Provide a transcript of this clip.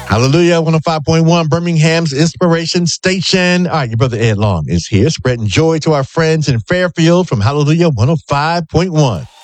Hallelujah, 105.1, Birmingham's Inspiration Station. All right, your brother Ed Long is here, spreading joy to our friends in Fairfield from Hallelujah 105.1.